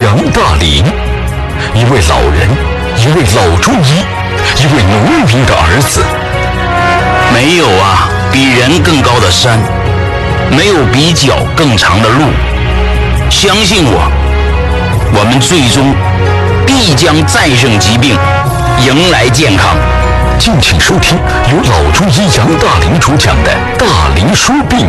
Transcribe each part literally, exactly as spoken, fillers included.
杨大林，一位老人，一位老中医，一位农民的儿子。 没有啊比人更高的山，没有比脚更长的路。相信我，我们最终必将战胜疾病，迎来健康。 敬请收听由老中医杨大林主讲的《大林说病》。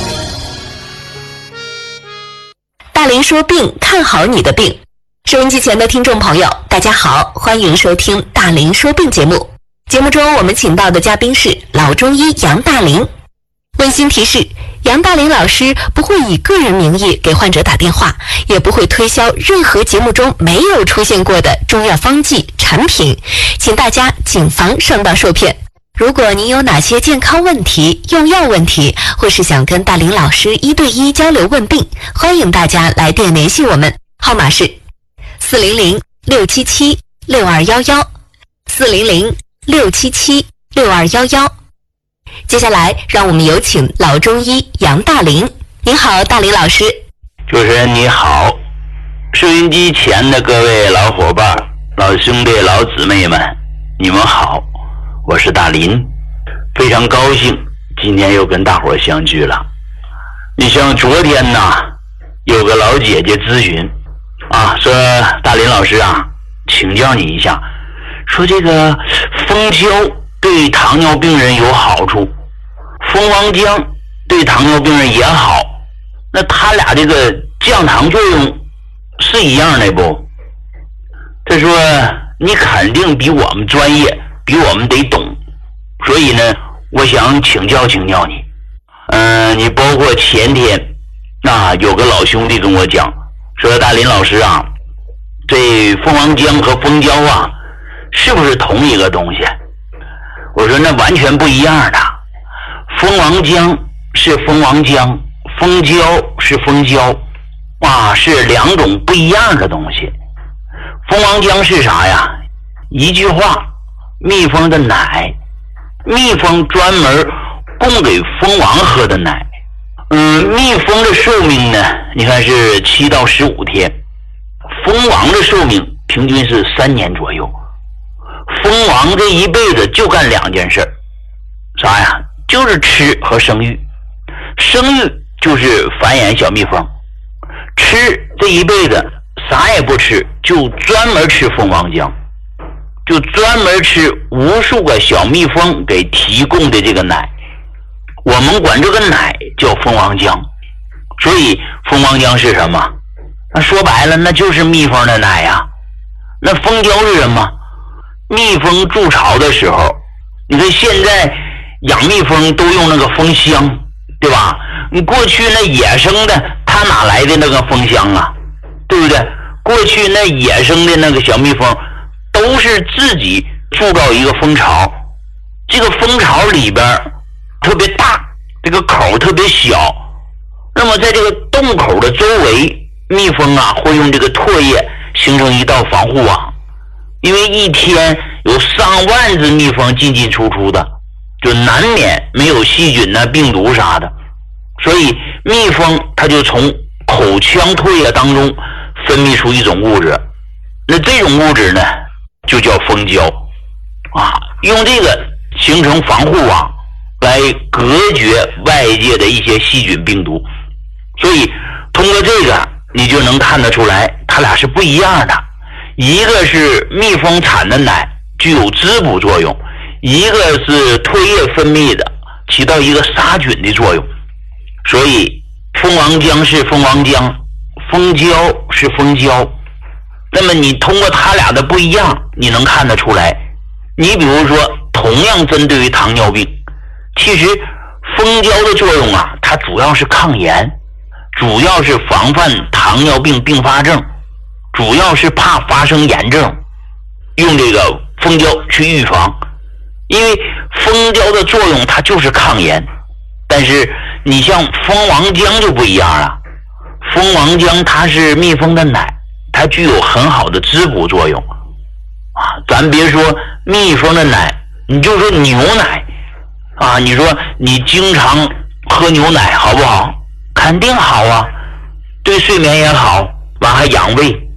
大林说病，看好你的病。收音机前的听众朋友，大家好，欢迎收听大林说病节目。节目中我们请到的嘉宾是老中医杨大林。温馨提示，杨大林老师不会以个人名义给患者打电话，也不会推销任何节目中没有出现过的中药方剂产品，请大家谨防上当受骗。如果您有哪些健康问题、用药问题，或是想跟大林老师一对一交流问病，欢迎大家来电联系我们，号码是四零零六七七六二幺幺，四零零六七七六二幺幺。接下来，让我们有请老中医杨大林。您好，大林老师。 主持人你好，收音机前的各位老伙伴、老兄弟、老姊妹们，你们好，我是大林，非常高兴今天又跟大伙儿相聚了。你像昨天呢，有个老姐姐咨询啊，说大林老师啊，请教你一下，说这个蜂胶对糖尿病人有好处，蜂王浆对糖尿病人也好，那他俩这个降糖作用是一样的不？他说你肯定比我们专业，比我们得懂，所以呢我想请教请教你。嗯、呃，你包括前天啊，有个老兄弟跟我讲说，大林老师啊，这蜂王浆和蜂胶啊是不是同一个东西？我说那完全不一样的，蜂王浆是蜂王浆，蜂胶是蜂胶，啊，是两种不一样的东西。蜂王浆是啥呀？一句话，蜜蜂的奶，蜜蜂专门供给蜂王喝的奶。嗯，蜜蜂的寿命呢，你看是七到十五天，蜂王的寿命平均是三年左右。蜂王这一辈子就干两件事，啥呀？就是吃和生育。生育就是繁衍小蜜蜂，吃这一辈子啥也不吃，就专门吃蜂王浆，就专门吃无数个小蜜蜂给提供的这个奶，我们管这个奶叫蜂王浆。所以蜂王浆是什么？那说白了那就是蜜蜂的奶呀。那蜂胶是什么？蜜蜂筑巢的时候，你看现在养蜜蜂都用那个蜂箱，对吧？你过去那野生的它哪来的那个蜂箱啊，对不对？过去那野生的那个小蜜蜂都是自己筑造一个蜂巢，这个蜂巢里边特别大，这个口特别小，那么在这个洞口的周围，蜜蜂啊会用这个唾液形成一道防护网，因为一天有上万只蜜蜂进进出出的，就难免没有细菌啊、病毒啥的，所以蜜蜂它就从口腔唾液当中分泌出一种物质，那这种物质呢就叫蜂胶啊，用这个形成防护网来隔绝外界的一些细菌病毒，所以通过这个你就能看得出来它俩是不一样的。一个是蜜蜂产的奶具有滋补作用，一个是唾液分泌的起到一个杀菌的作用。所以蜂王浆是蜂王浆，蜂胶是蜂胶，那么你通过它俩的不一样你能看得出来。你比如说同样针对于糖尿病，其实蜂胶的作用啊，它主要是抗炎，主要是防范糖尿病并发症，主要是怕发生炎症，用这个蜂胶去预防。因为蜂胶的作用它就是抗炎，但是你像蜂王浆就不一样了，蜂王浆它是蜜蜂的奶，它具有很好的滋补作用啊。咱别说蜜蜂的奶，你就说牛奶啊，你说你经常喝牛奶好不好？肯定好啊，对睡眠也好，完还养胃。